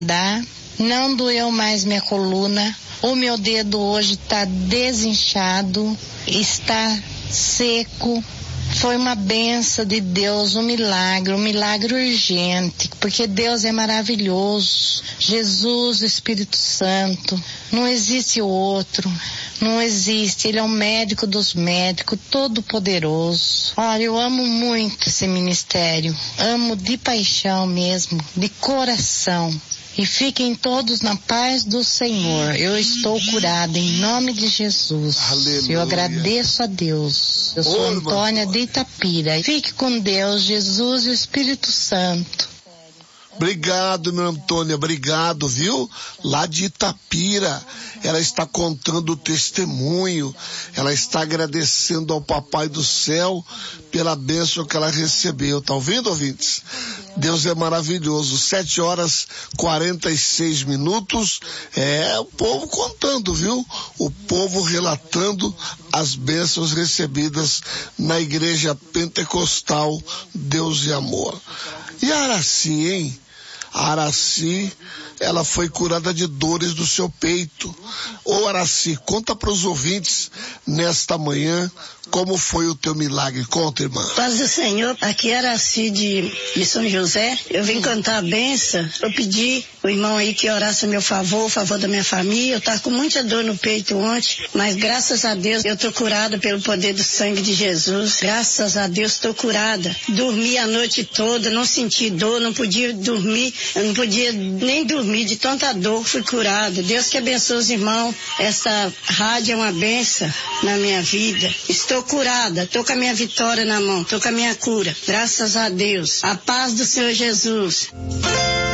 não doeu mais minha coluna, o meu dedo hoje está desinchado, está seco. Foi uma bênção de Deus, um milagre urgente, porque Deus é maravilhoso. Jesus, o Espírito Santo, não existe outro, não existe. Ele é o médico dos médicos, todo poderoso. Olha, eu amo muito esse ministério, amo de paixão mesmo, de coração. E fiquem todos na paz do Senhor. Eu estou curada em nome de Jesus. Aleluia. Eu agradeço a Deus. Eu sou Antônia de Itapira. Fique com Deus, Jesus e o Espírito Santo. Obrigado, minha Antônia, obrigado, viu? Lá de Itapira, ela está contando o testemunho, ela está agradecendo ao Papai do Céu pela bênção que ela recebeu. Tá ouvindo, ouvintes? Deus é maravilhoso. 7h46. O povo contando, viu? O povo relatando as bênçãos recebidas na Igreja Pentecostal Deus e Amor. E a Araci, hein? A Araci, ela foi curada de dores do seu peito. Ô Araci, conta para os ouvintes nesta manhã como foi o teu milagre. Conta, irmã. Paz do Senhor, aqui é Araci de São José. Eu vim cantar a benção. Eu pedi o irmão aí que orasse a meu favor, o favor da minha família. Eu tava com muita dor no peito ontem, mas graças a Deus eu tô curada pelo poder do sangue de Jesus. Graças a Deus tô curada. Dormi a noite toda, não senti dor, não podia dormir, eu não podia nem dormir de tanta dor, fui curada. Deus que abençoe os irmãos. Essa rádio é uma benção na minha vida. Estou curada, estou com a minha vitória na mão, estou com a minha cura. Graças a Deus. A paz do Senhor Jesus.